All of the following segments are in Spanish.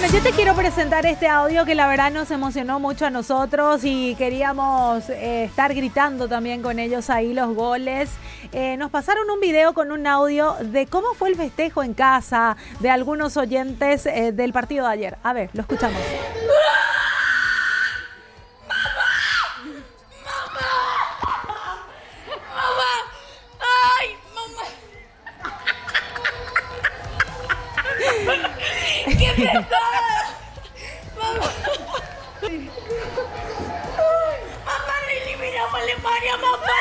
Yo te quiero presentar este audio que la verdad nos emocionó mucho a nosotros y queríamos estar gritando también con ellos ahí los goles. Nos pasaron un video con un audio de cómo fue el festejo en casa de algunos oyentes del partido de ayer. A ver, lo escuchamos. ¡Qué pesada! ¡Mamá! ¡Mamá, le eliminamos a Alemania! ¡Mamá,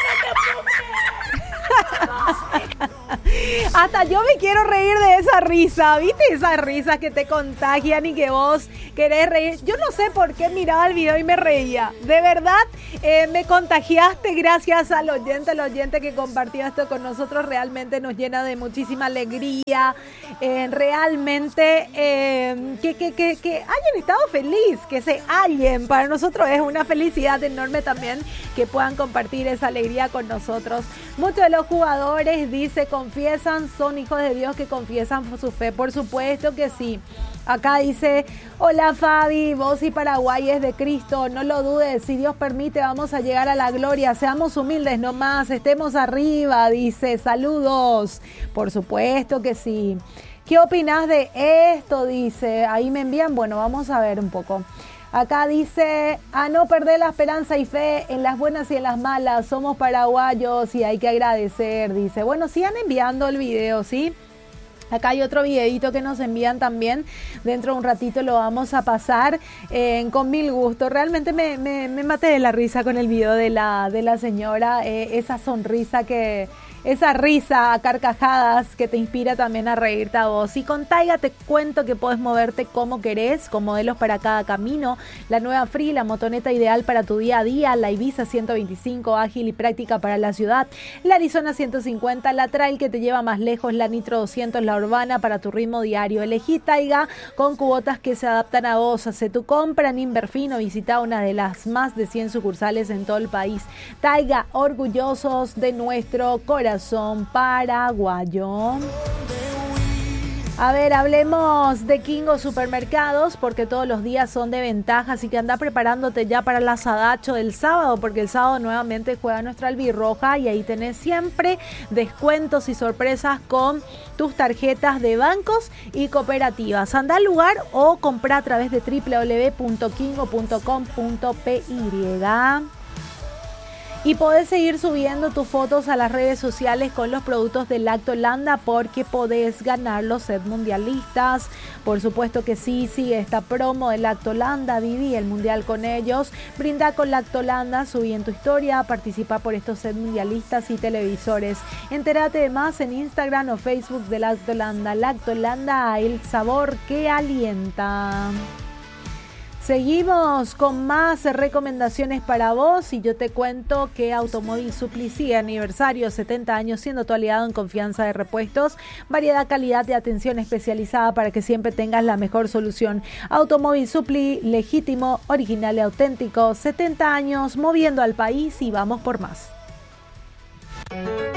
no te puedo! Hasta yo me quiero reír de esa risa, ¿viste? Esas risas que te contagian y que vos querés reír. Yo no sé por qué miraba el video y me reía. De verdad, me contagiaste gracias al oyente. El oyente que compartió esto con nosotros realmente nos llena de muchísima alegría. Realmente, que hayan estado feliz, que se hallen. Para nosotros es una felicidad enorme también que puedan compartir esa alegría con nosotros. Muchos de los jugadores, dice, confiesan, son hijos de Dios que confiesan su fe. Por supuesto que sí. Acá dice, hola Fabi, vos y Paraguay es de Cristo, no lo dudes, si Dios permite vamos a llegar a la gloria, seamos humildes nomás, estemos arriba, dice, saludos. Por supuesto que sí. ¿Qué opinás de esto? Dice, ahí me envían, bueno, vamos a ver un poco. Acá dice, a no perder la esperanza y fe en las buenas y en las malas, somos paraguayos y hay que agradecer, dice. Bueno, sigan enviando el video, ¿sí? Acá hay otro videito que nos envían también, dentro de un ratito lo vamos a pasar con mil gusto. Realmente me maté de la risa con el video de la señora, esa sonrisa esa risa a carcajadas que te inspira también a reírte a vos. Y con Taiga te cuento que podés moverte como querés, con modelos para cada camino, la nueva Free, la motoneta ideal para tu día a día, la Ibiza 125, ágil y práctica para la ciudad, la Arizona 150, la Trail que te lleva más lejos, la Nitro 200, la Urbana para tu ritmo diario. Elegí Taiga con cuotas que se adaptan a vos. Hace tu compra en Inverfino, visita una de las más de 100 sucursales en todo el país. Taiga, orgullosos de nuestro corazón paraguayo. A ver, hablemos de Kingo Supermercados porque todos los días son de ventaja, así que anda preparándote ya para el asadacho del sábado porque el sábado nuevamente juega nuestra albirroja y ahí tenés siempre descuentos y sorpresas con tus tarjetas de bancos y cooperativas. Anda al lugar o compra a través de www.kingo.com.py. Y podés seguir subiendo tus fotos a las redes sociales con los productos de Lactolanda porque podés ganar los set mundialistas. Por supuesto que sí, sigue esta promo de Lactolanda, viví el mundial con ellos. Brinda con Lactolanda, subí en tu historia, participa por estos set mundialistas y televisores. Entérate de más en Instagram o Facebook de Lactolanda. Lactolanda, el sabor que alienta. Seguimos con más recomendaciones para vos y yo te cuento que Automóvil Supply sigue aniversario, 70 años siendo tu aliado en confianza de repuestos, variedad, calidad y atención especializada para que siempre tengas la mejor solución. Automóvil Supply, legítimo, original y auténtico, 70 años moviendo al país y vamos por más.